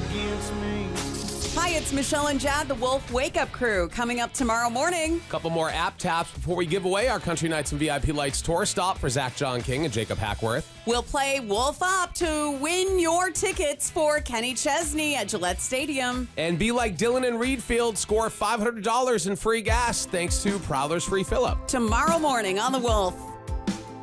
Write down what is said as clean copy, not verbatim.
against me. Hi, it's Michelle and Jad, the Wolf Wake Up Crew. Coming up tomorrow morning. Couple more app taps before we give away our Country Nights and VIP Lights tour stop for Zach John King and Jacob Hackworth. We'll play Wolf Up to win your tickets for Kenny Chesney at Gillette Stadium. And be like Dylan and Reedfield, score $500 in free gas thanks to Prowler's Free Fill-Up. Tomorrow morning on The Wolf.